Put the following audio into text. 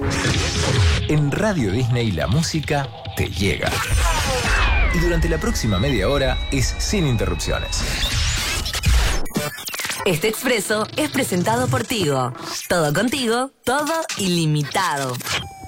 En Radio Disney la música te llega. Y durante la próxima media hora es sin interrupciones. Este expreso es presentado por Tigo. Todo contigo, todo ilimitado.